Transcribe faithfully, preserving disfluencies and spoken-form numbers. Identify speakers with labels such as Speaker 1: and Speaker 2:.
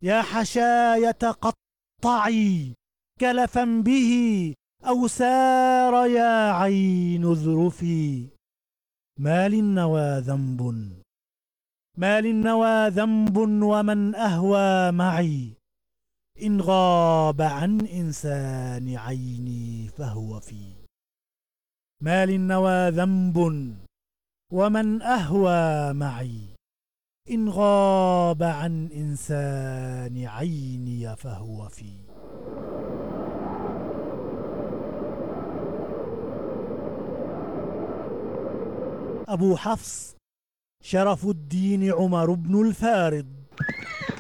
Speaker 1: يا حشاية قطعي كلفا به أو سار يا عين اذرفي. ما للنوى ذنب ما للنوى ذنب ومن أهوى معي. إن غاب عن إنسان عيني فهو في. ما للنوى ذنب ومن أهوى معي. إن غاب عن إنسان عيني فهو في. أبو حفص شرف الدين عمر بن الفارض